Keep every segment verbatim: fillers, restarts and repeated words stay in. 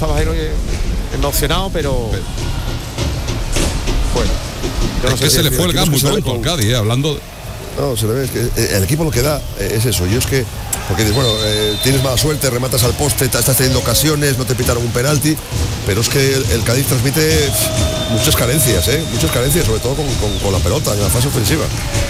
estabas ahí emocionado, pero... pero bueno, yo no es sé que si se le fue el gas muy pronto al Cádiz, eh, hablando... No, se le ve, es que el equipo lo que da es eso. Yo es que, porque dices, bueno, eh, tienes mala suerte, rematas al poste, estás teniendo ocasiones, no te pitaron un penalti, pero es que el, el Cádiz transmite muchas carencias, ¿eh? Muchas carencias, sobre todo con, con, con la pelota, en la fase ofensiva.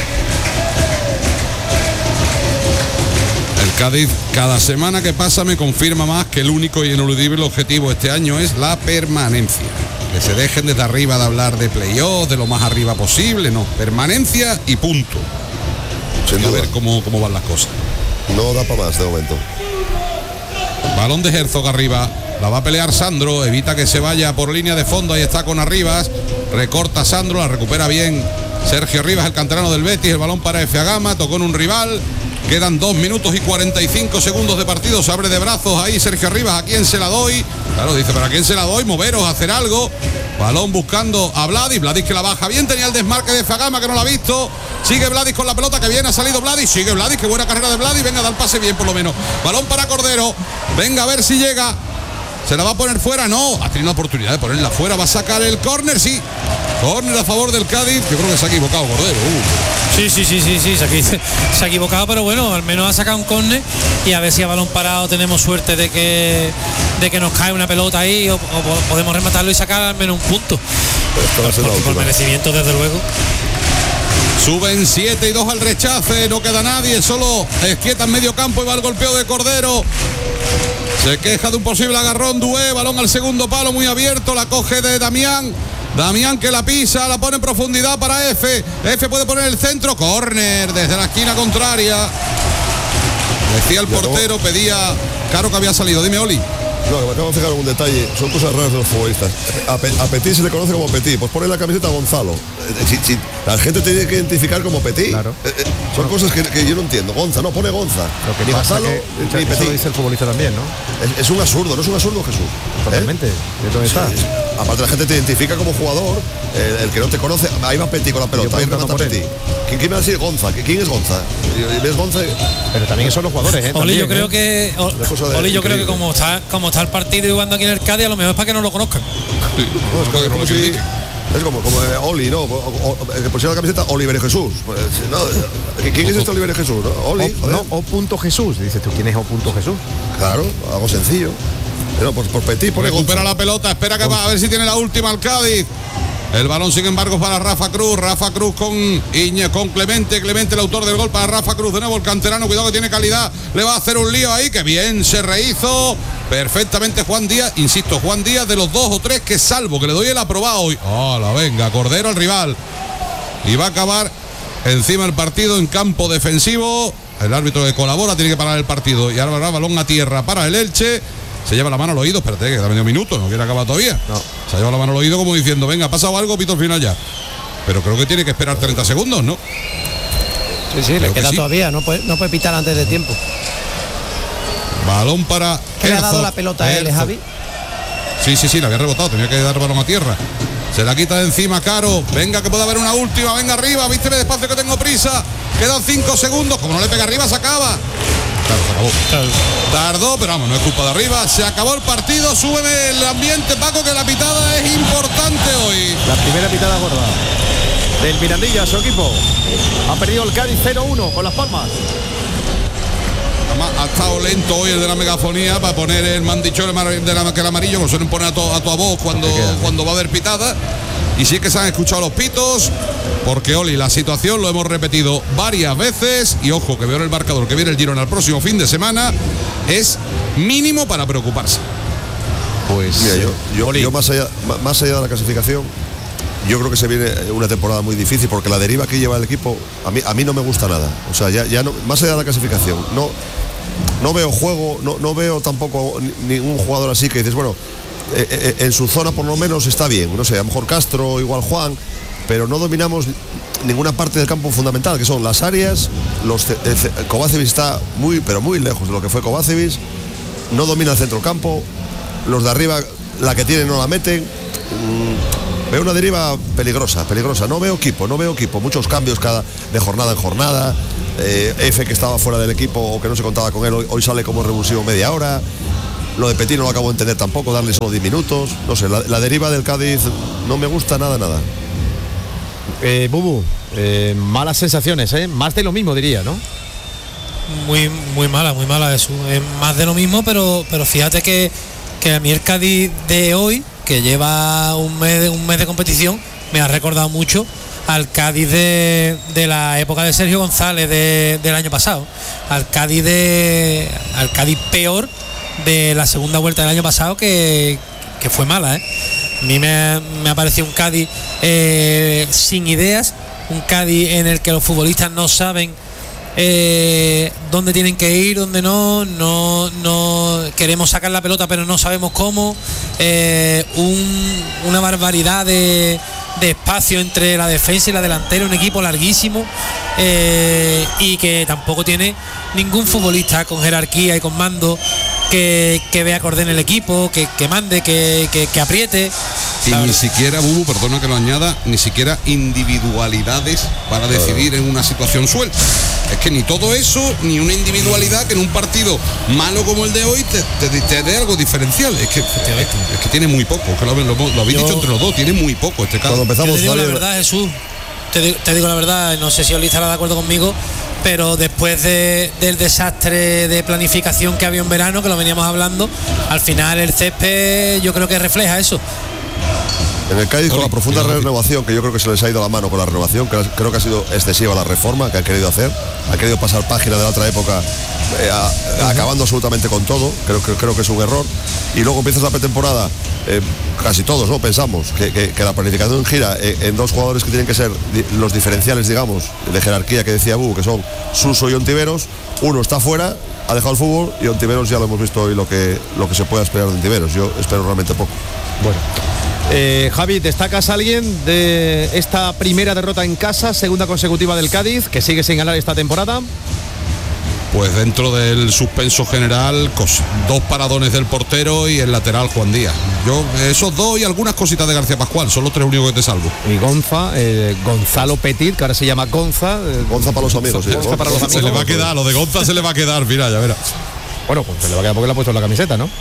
El Cádiz, cada semana que pasa, me confirma más que el único y ineludible objetivo este año es la permanencia. Que se dejen desde arriba de hablar de playoff, de lo más arriba posible, no, permanencia y punto. Sin a ver cómo, cómo van las cosas. No da para más de momento. Balón de Herzog arriba, la va a pelear Sandro, evita que se vaya por línea de fondo, ahí está con Arribas, recorta Sandro, la recupera bien Sergio Rivas, el canterano del Betis, el balón para F A Gama, tocó en un rival, quedan dos minutos y cuarenta y cinco segundos de partido, se abre de brazos ahí Sergio Rivas, ¿a quién se la doy? Claro, dice, ¿pero a quién se la doy? Moveros, hacer algo. Balón buscando a Vladis, Vladis que la baja bien, tenía el desmarque de Fagama que no la ha visto, sigue Vladis con la pelota que viene, ha salido Vladis, sigue Vladis, qué buena carrera de Vladis, venga, da el pase bien por lo menos, balón para Cordero, venga a ver si llega, se la va a poner fuera, no, ha tenido la oportunidad de ponerla fuera, va a sacar el córner, sí, córner a favor del Cádiz, yo creo que se ha equivocado Cordero. Uh. Sí, sí, sí, sí, sí, se ha, se ha equivocado, pero bueno, al menos ha sacado un córner y a ver si a balón parado tenemos suerte de que de que nos cae una pelota ahí o, o podemos rematarlo y sacar al menos un punto. Por, por, por merecimiento, desde luego. Suben siete y dos al rechace, no queda nadie, solo Esquieta en medio campo y va el golpeo de Cordero. Se queja de un posible agarrón Dué, balón al segundo palo muy abierto, la coge de Damián. Damián que la pisa, la pone en profundidad para F. F puede poner el centro, córner desde la esquina contraria. Decía el portero, pedía Caro que había salido. Dime, Oli. No, me acabo de fijar un detalle, son cosas raras de los futbolistas. A, a Petit se le conoce como Petit, pues pone la camiseta a Gonzalo. Si, si, la gente tiene que identificar como Petit. Claro. Eh, eh, son bueno, cosas que, que yo no entiendo. Gonza, no, pone Gonza. Lo que pasa es que eso lo dice el futbolista también, ¿no? Es, es un absurdo, ¿no es un absurdo, Jesús? Totalmente. ¿Eh? ¿De dónde está? Sí, aparte la gente te identifica como jugador, eh, el que no te conoce, ahí va Petit con la pelota, ahí remata Petit. ¿Quién, ¿Quién va a decir Gonza? ¿Quién es Gonza? ¿Ves Gonza? Pero también son los jugadores, ¿eh? Oli, yo creo ¿eh? que Oli, yo creo que como está, como está el partido jugando aquí en el Cádiz, a lo mejor es para que no lo conozcan. Sí. No, es, como, como si, es como, como eh, Oli, ¿no? O, o, que pusiera la camiseta Oliver Jesús. Pues, no, ¿quién es este Oliver Jesús? ¿No? Oli, o, no, o punto Jesús, dices tú, ¿quién es O punto Jesús? Claro, algo sencillo. Pero por, por Petit, por recupera la pelota, espera que va a ver si tiene la última al Cádiz. El balón sin embargo para Rafa Cruz, Rafa Cruz con Iñe, con Clemente, Clemente el autor del gol para Rafa Cruz, de nuevo el canterano, cuidado que tiene calidad, le va a hacer un lío ahí, que bien se rehizo perfectamente Juan Díaz, insisto, Juan Díaz de los dos o tres que salvo, que le doy el aprobado hoy, hola, venga, Cordero al rival, y va a acabar encima el partido en campo defensivo, el árbitro que colabora tiene que parar el partido, y ahora va balón a tierra para el Elche. Se lleva la mano al oído, espérate, que da medio minuto, no quiere acabar todavía. No. Se lleva la mano al oído como diciendo, venga, ha pasado algo, pito al final ya. Pero creo que tiene que esperar treinta segundos, ¿no? Sí, sí, creo le queda sí. todavía, no puede, no puede pitar antes de tiempo. Balón para... ¿Qué le ha dado la pelota a él, Javi? Sí, sí, sí, la había rebotado, tenía que dar balón a tierra. Se la quita de encima Caro, venga que puede haber una última, venga arriba, vísteme despacio que tengo prisa. Quedan cinco segundos, como no le pega arriba se acaba. Claro, se acabó. Claro. Tardó, pero vamos, no es culpa de arriba. Se acabó el partido, súbeme el ambiente, Paco, que la pitada es importante hoy. La primera pitada gorda del Mirandilla, su equipo. Ha perdido el Cádiz cero uno con Las Palmas. Ha estado lento hoy el de la megafonía para poner el mandicho de la, que el amarillo, que suelen poner a tu, a tu voz cuando, cuando va a haber pitada. Y sí que se han escuchado los pitos, porque Oli, la situación lo hemos repetido varias veces, y ojo que veo en el marcador que viene el Girona el próximo fin de semana, es mínimo para preocuparse. Pues mira, yo, yo, yo más allá, más allá de la clasificación, yo creo que se viene una temporada muy difícil, porque la deriva que lleva el equipo a mí, a mí no me gusta nada. O sea, ya, ya no, más allá de la clasificación, no, no veo juego, no, no veo tampoco ningún jugador así que dices, bueno, eh, en su zona por lo menos está bien, no sé, a lo mejor Castro, igual Juan, pero no dominamos ninguna parte del campo fundamental, que son las áreas. Los Kovacevic está muy, pero muy lejos de lo que fue Kovacevic, no domina el centrocampo, los de arriba la que tienen no la meten. mm, veo una deriva peligrosa, peligrosa, no veo equipo, no veo equipo, muchos cambios cada de jornada en jornada. eh, F que estaba fuera del equipo o que no se contaba con él, hoy, hoy sale como revulsivo media hora. Lo de Petit no lo acabo de entender tampoco, darle solo diez minutos. No sé, la, la deriva del Cádiz no me gusta nada, nada. Eh, Bubu, eh, malas sensaciones, ¿eh? Más de lo mismo, diría, ¿no? Muy, muy mala, muy mala eso. Es más de lo mismo, pero, pero fíjate que, que a mí el Cádiz de hoy, que lleva un mes de, un mes de competición, me ha recordado mucho al Cádiz de, de la época de Sergio González de, del año pasado, al Cádiz de al Cádiz peor de la segunda vuelta del año pasado, que, que fue mala, ¿eh? A mí me, me ha parecido un Cádiz eh, sin ideas, un Cádiz en el que los futbolistas no saben Eh, dónde tienen que ir, dónde no, no, no queremos sacar la pelota pero no sabemos cómo, eh, un, una barbaridad de, de espacio entre la defensa y la delantera, un equipo larguísimo, eh, y que tampoco tiene ningún futbolista con jerarquía y con mando que, que vea que ordene el equipo, que, que mande, que, que, que apriete. Y ¿sabes? Ni siquiera, Bubu, perdona que lo añada, ni siquiera individualidades para decidir en una situación suelta. Es que ni todo eso, ni una individualidad que en un partido malo como el de hoy te, te, te dé algo diferencial. Es que, es, es que tiene muy poco, que lo, lo, lo habéis Yo, dicho entre los dos, tiene muy poco este caso. Cuando empezamos, te digo la verdad, Jesús, te digo, te digo la verdad, no sé si Oli estará de acuerdo conmigo, pero después de, del desastre de planificación que había en verano, que lo veníamos hablando, al final el césped yo creo que refleja eso. En el Cádiz, con la profunda renovación, que yo creo que se les ha ido la mano con la renovación, que creo que ha sido excesiva la reforma que han querido hacer, han querido pasar página de la otra época, eh, a, uh-huh. acabando absolutamente con todo, creo, que, creo que es un error, y luego empiezas la pretemporada, eh, casi todos, ¿no? Pensamos que, que, que la planificación gira en, en dos jugadores que tienen que ser los diferenciales, digamos, de jerarquía que decía Bu, que son Suso y Ontiveros. Uno está fuera, ha dejado el fútbol, y Ontiveros ya lo hemos visto hoy lo que, lo que se puede esperar de Ontiveros. Yo espero realmente poco. Bueno. Eh, Javi, ¿destacas a alguien de esta primera derrota en casa, segunda consecutiva del Cádiz, que sigue sin ganar esta temporada? Pues dentro del suspenso general, dos paradones del portero y el lateral Juan Díaz. Yo, esos dos y algunas cositas de García Pascual, son los tres únicos que te salvo. Y Gonza, eh, Gonzalo Petit, que ahora se llama Gonza. Eh, Gonza para los amigos. Gonza, sí, Gonza para los amigos. Se le va a quedar, lo de Gonza se le va a quedar, mira, ya verás. Bueno, pues se le va a quedar porque le ha puesto la camiseta, ¿no?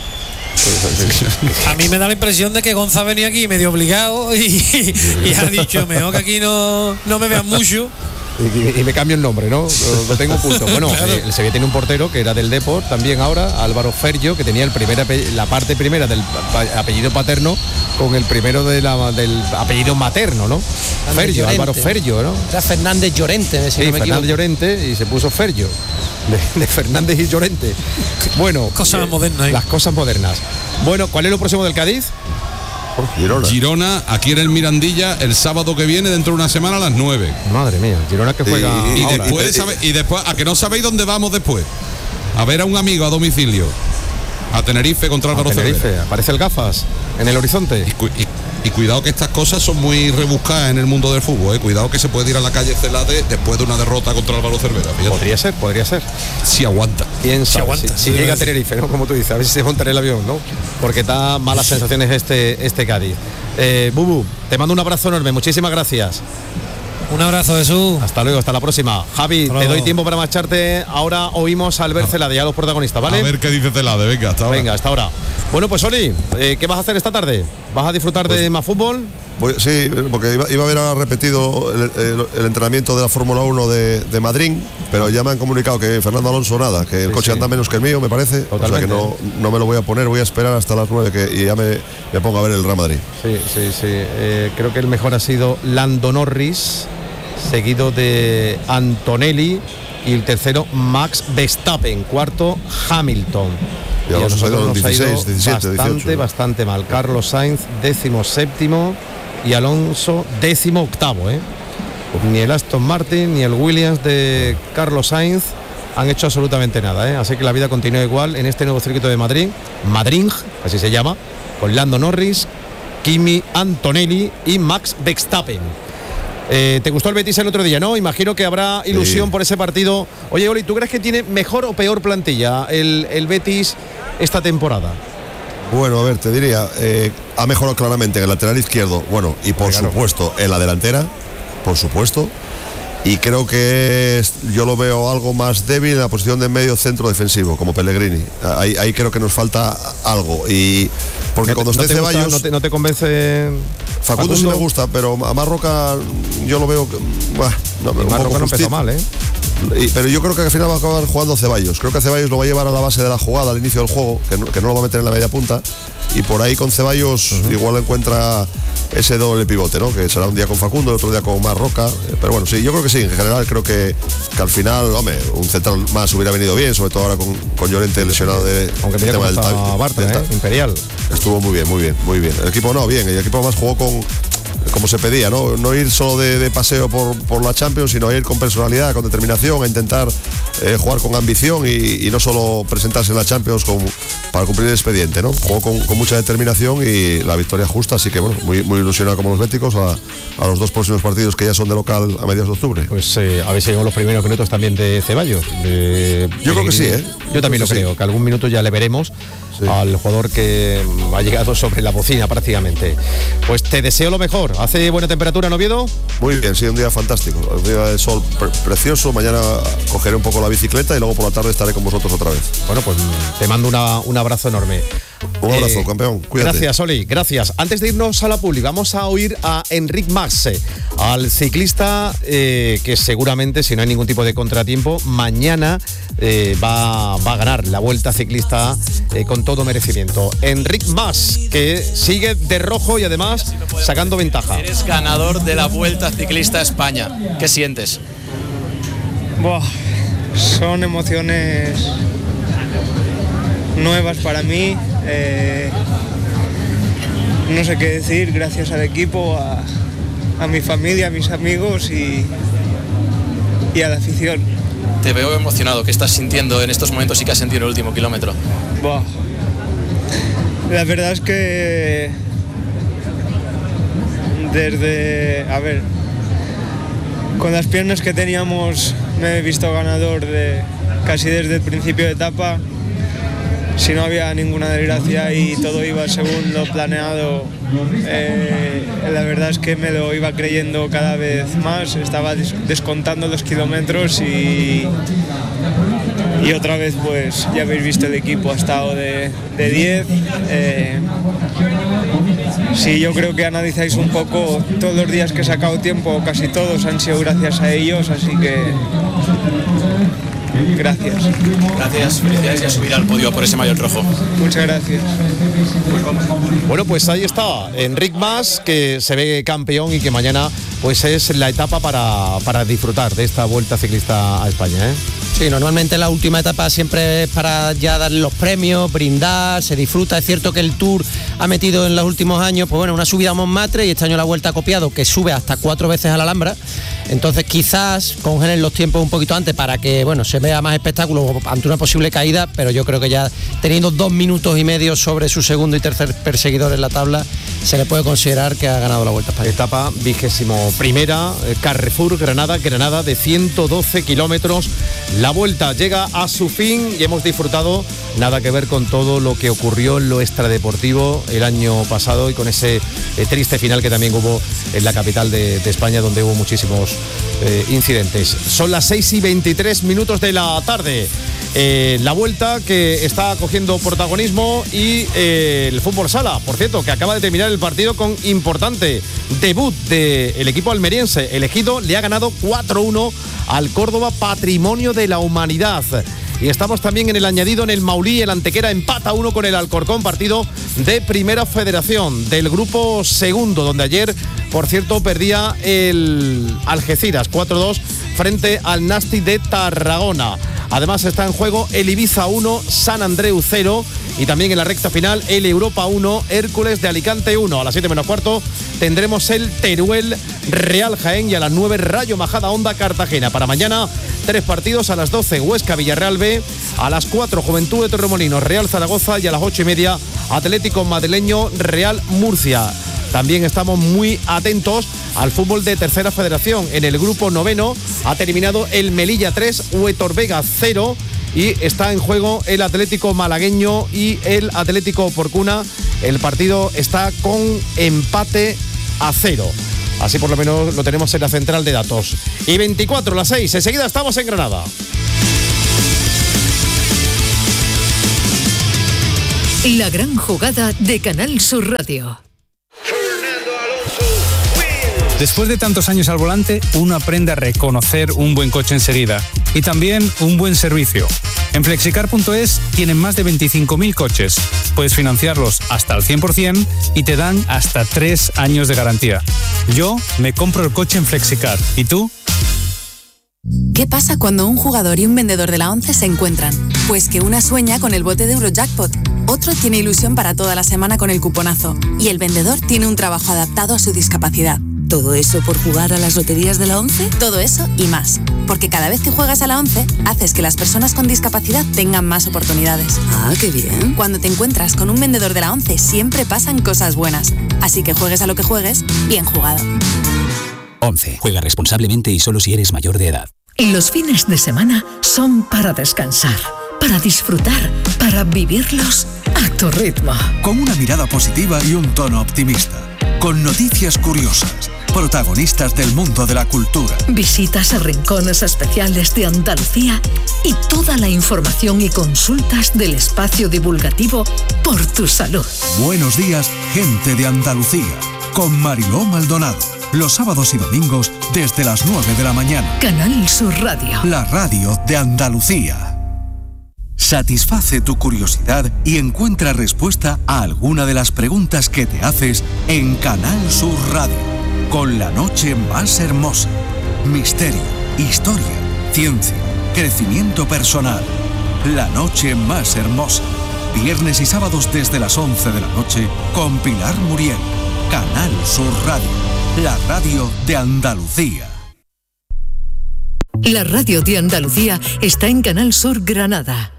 A mí me da la impresión de que Gonza venía aquí medio obligado y, y ha dicho mejor que aquí no, no me vean mucho. Y, y me cambio el nombre, ¿no? Lo, lo tengo oculto. Bueno, claro. eh, el Sevilla tiene un portero que era del Depor, también ahora, Álvaro Fergio, que tenía el primer la parte primera del apellido paterno con el primero de la, del apellido materno, ¿no? Fergio, Álvaro Fergio, ¿no? Era Fernández Llorente, si sí, no me Fernández Llorente, y se puso Fergio. De, de Fernández y Llorente. Bueno, cosas eh, modernas. ¿eh? Las cosas modernas. Bueno, ¿cuál es lo próximo del Cádiz? Girona. Girona, aquí en el Mirandilla, el sábado que viene, dentro de una semana a las nueve. Madre mía, Girona que juega. Y, y, ahora, después, ¿sabe? y después, ¿a que no sabéis dónde vamos después? A ver a un amigo a domicilio. A Tenerife contra Álvaro Cervera. Aparece el Gafas en el horizonte. Y, cu y, y cuidado que estas cosas son muy rebuscadas en el mundo del fútbol, ¿eh? Cuidado que se puede ir a la calle Celade después de una derrota contra Álvaro Cervera. Fíjate. Podría ser, podría ser. Si aguanta. ¿Quién sabe? Si aguanta. Si, si llega a Tenerife, ¿no? Como tú dices, a ver si se monta en el avión, ¿no? Porque da malas sensaciones este, este Cádiz. Eh, Bubu, te mando un abrazo enorme, muchísimas gracias. Un abrazo, Jesús. Hasta luego, hasta la próxima. Javi, te doy tiempo para marcharte. Ahora oímos al ver Celade, ya los protagonistas, ¿vale? A ver qué dice Celade, venga, hasta ahora. Venga, hasta ahora. Bueno, pues Oli, eh, ¿qué vas a hacer esta tarde? ¿Vas a disfrutar pues, de más fútbol? Voy, sí, porque iba, iba a haber repetido el, el, el entrenamiento de la Fórmula uno de, de Madrid, pero ya me han comunicado que Fernando Alonso nada, que el sí, coche sí. anda menos que el mío, me parece. Totalmente. O sea que no, no me lo voy a poner, voy a esperar hasta las nueve que, y ya me, me pongo a ver el Real Madrid. Sí, sí, sí. Eh, creo que el mejor ha sido Lando Norris, seguido de Antonelli, y el tercero Max Verstappen, cuarto Hamilton. Y a nosotros nos ha ido dieciséis, diecisiete, bastante, dieciocho, ¿no? bastante mal. Carlos Sainz, décimo séptimo, y Alonso, décimo octavo, ¿eh? Ni el Aston Martin ni el Williams de Carlos Sainz han hecho absolutamente nada, ¿eh? Así que la vida continúa igual en este nuevo circuito de Madrid, Madrid, así se llama, con Lando Norris, Kimi Antonelli y Max Verstappen. Eh, ¿Te gustó el Betis el otro día, no? Imagino que habrá ilusión sí. por ese partido. Oye, Oli, ¿tú crees que tiene mejor o peor plantilla el, el Betis esta temporada? Bueno, a ver, te diría, eh, ha mejorado claramente en el lateral izquierdo, bueno, y por claro. supuesto en la delantera, por supuesto. y creo que es, yo lo veo algo más débil en la posición de medio centro defensivo, como Pellegrini. Ahí, ahí creo que nos falta algo. Y porque no, cuando no esté te Ceballos... gusta, no, te, ¿No te convence Facundo? Facundo sí me gusta, pero a Marroca yo lo veo... Bah, no, un Marroca poco no empezó mal, ¿eh? Y, pero yo creo que al final va a acabar jugando Ceballos. Creo que Ceballos lo va a llevar a la base de la jugada al inicio del juego, que no, que no lo va a meter en la media punta. Y por ahí con Ceballos uh-huh. igual encuentra ese doble pivote, ¿no? Que será un día con Facundo, otro día con Marroca. Pero bueno, sí, yo creo que sí. En general creo que, que al final, hombre, un central más hubiera venido bien, sobre todo ahora con, con Llorente lesionado de... Aunque mira cómo está Bartra, ¿eh? Imperial. Estuvo muy bien, muy bien, muy bien. El equipo no, bien. El equipo además jugó con... como se pedía, ¿no? No ir solo de, de paseo por, por la Champions, sino ir con personalidad, con determinación, a intentar eh, jugar con ambición y, y no solo presentarse en la Champions con, para cumplir el expediente, ¿no? Jugó con, con mucha determinación y la victoria justa, así que bueno, muy, muy ilusionado como los béticos a, a los dos próximos partidos que ya son de local a mediados de octubre. Pues eh, a ver si llegan los primeros minutos también de Ceballos. De, Yo creo que sí, ¿eh? Yo también Yo lo creo, sí. que algún minuto ya le veremos. Sí. Al jugador que ha llegado sobre la bocina prácticamente. Pues te deseo lo mejor. ¿Hace buena temperatura en Oviedo? Muy bien, sí, un día fantástico. Un día de sol pre- precioso. Mañana cogeré un poco la bicicleta y luego por la tarde estaré con vosotros otra vez. Bueno, pues te mando una, un abrazo enorme. Un abrazo, eh, campeón. Cuídate. Gracias, Oli. Gracias. Antes de irnos a la publi, vamos a oír a Enric Mas, al ciclista eh, que seguramente, si no hay ningún tipo de contratiempo, mañana eh, va, va a ganar la Vuelta Ciclista eh, con todo merecimiento. Enric Mas, que sigue de rojo y además sacando ventaja. Eres ganador de la Vuelta Ciclista España. ¿Qué sientes? Buah, son emociones nuevas para mí. Eh, no sé qué decir, gracias al equipo, a, a mi familia, a mis amigos y, y a la afición. Te veo emocionado. ¿Qué estás sintiendo en estos momentos y qué has sentido en el último kilómetro? Buah. La verdad es que desde, a ver, con las piernas que teníamos me he visto ganador de casi desde el principio de etapa. Si no había ninguna desgracia y todo iba según lo planeado, eh, la verdad es que me lo iba creyendo cada vez más. Estaba descontando los kilómetros y, y otra vez, pues ya habéis visto, el equipo ha estado de diez. Eh, si yo creo que analizáis un poco, todos los días que he sacado tiempo, casi todos han sido gracias a ellos, así que... Gracias. Gracias, felicidades y a subir al podio por ese maillot rojo. Muchas gracias. Bueno, pues ahí está Enric Mas, que se ve campeón y que mañana pues es la etapa para, para disfrutar de esta Vuelta Ciclista a España, ¿eh? Sí, normalmente la última etapa siempre es para ya darle los premios, brindar, se disfruta. Es cierto que el Tour ha metido en los últimos años, pues bueno, una subida a Montmartre, y este año la Vuelta ha copiado, que sube hasta cuatro veces a la Alhambra. Entonces quizás congelen los tiempos un poquito antes para que, bueno, se vea más espectáculo ante una posible caída, pero yo creo que ya teniendo dos minutos y medio sobre su segundo y tercer perseguidor en la tabla, se le puede considerar que ha ganado la Vuelta a España. Etapa vigésimo primera, Carrefour Granada, Granada de ciento doce kilómetros. La Vuelta llega a su fin y hemos disfrutado, nada que ver con todo lo que ocurrió en lo extradeportivo el año pasado y con ese eh, triste final que también hubo en la capital de, de España, donde hubo muchísimos eh, incidentes. Son las seis y veintitrés minutos de la tarde. Eh, la Vuelta que está cogiendo protagonismo y eh, el fútbol sala, por cierto, que acaba de terminar el partido con importante debut del equipo almeriense. El Ejido le ha ganado cuatro uno al Córdoba, patrimonio de la humanidad. Y estamos también en el añadido en el Maulí. El Antequera empata uno con el Alcorcón, partido de Primera Federación del grupo segundo, donde ayer, por cierto, perdía el Algeciras cuatro dos frente al Nasti de Tarragona. Además está en juego el Ibiza uno, San Andreu cero, y también en la recta final el Europa uno, Hércules de Alicante uno. A las siete menos cuarto tendremos el Teruel Real Jaén y a las nueve Rayo Majada Honda Cartagena. Para mañana tres partidos: a las doce Huesca Villarreal B, a las cuatro Juventud de Torremolinos Real Zaragoza y a las ocho y media Atlético Madrileño Real Murcia. También estamos muy atentos al fútbol de Tercera Federación. En el grupo noveno ha terminado el Melilla tres, Huetor Vega cero, y está en juego el Atlético Malagueño y el Atlético Porcuna. El partido está con empate a cero. Así por lo menos lo tenemos en la central de datos. Y veinticuatro, las seis, enseguida estamos en Granada. La gran jugada de Canal Sur Radio. Después de tantos años al volante, uno aprende a reconocer un buen coche enseguida y también un buen servicio. En flexicar punto es tienen más de veinticinco mil coches. Puedes financiarlos hasta el cien por ciento y te dan hasta tres años de garantía. Yo me compro el coche en Flexicar. ¿Y tú? ¿Qué pasa cuando un jugador y un vendedor de la ONCE se encuentran? Pues que una sueña con el bote de Eurojackpot, otro tiene ilusión para toda la semana con el cuponazo y el vendedor tiene un trabajo adaptado a su discapacidad. ¿Todo eso por jugar a las loterías de la ONCE? Todo eso y más. Porque cada vez que juegas a la ONCE, haces que las personas con discapacidad tengan más oportunidades. Ah, qué bien. Cuando te encuentras con un vendedor de la ONCE, siempre pasan cosas buenas. Así que juegues a lo que juegues, bien jugado. ONCE. Juega responsablemente y solo si eres mayor de edad. Los fines de semana son para descansar, para disfrutar, para vivirlos a tu ritmo. Con una mirada positiva y un tono optimista. Con noticias curiosas. Protagonistas del mundo de la cultura. Visitas a rincones especiales de Andalucía y toda la información y consultas del espacio divulgativo por tu salud. Buenos días, gente de Andalucía. Con Mariló Maldonado. Los sábados y domingos desde las nueve de la mañana. Canal Sur Radio. La radio de Andalucía. Satisface tu curiosidad y encuentra respuesta a alguna de las preguntas que te haces en Canal Sur Radio. Con la noche más hermosa. Misterio, historia, ciencia, crecimiento personal. La noche más hermosa. Viernes y sábados desde las once de la noche con Pilar Muriel. Canal Sur Radio. La radio de Andalucía. La radio de Andalucía está en Canal Sur Granada.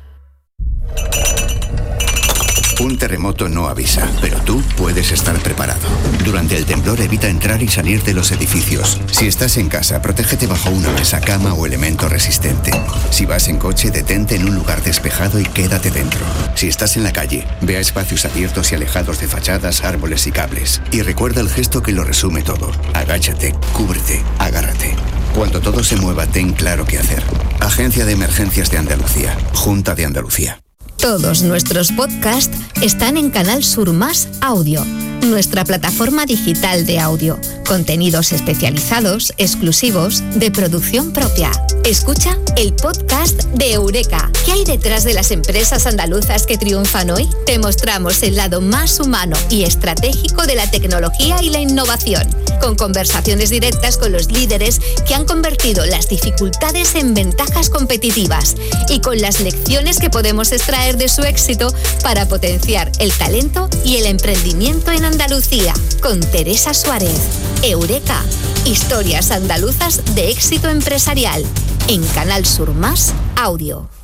Un terremoto no avisa, pero tú puedes estar preparado. Durante el temblor evita entrar y salir de los edificios. Si estás en casa, protégete bajo una mesa, cama o elemento resistente. Si vas en coche, detente en un lugar despejado y quédate dentro. Si estás en la calle, ve a espacios abiertos y alejados de fachadas, árboles y cables. Y recuerda el gesto que lo resume todo. Agáchate, cúbrete, agárrate. Cuando todo se mueva, ten claro qué hacer. Agencia de Emergencias de Andalucía. Junta de Andalucía. Todos nuestros podcasts están en Canal Sur Más Audio, nuestra plataforma digital de audio. Contenidos especializados, exclusivos, de producción propia. Escucha el podcast de Eureka. ¿Qué hay detrás de las empresas andaluzas que triunfan hoy? Te mostramos el lado más humano y estratégico de la tecnología y la innovación, con conversaciones directas con los líderes que han convertido las dificultades en ventajas competitivas y con las lecciones que podemos extraer de su éxito para potenciar el talento y el emprendimiento en Andalucía. Con Teresa Suárez. Eureka. Historias andaluzas de éxito empresarial. En Canal Sur Más Audio.